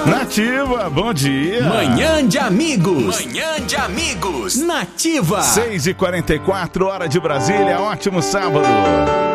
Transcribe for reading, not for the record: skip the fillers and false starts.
Nativa, bom dia. Manhã de amigos. Manhã de amigos. Nativa. 6h44, hora de Brasília. Ótimo sábado.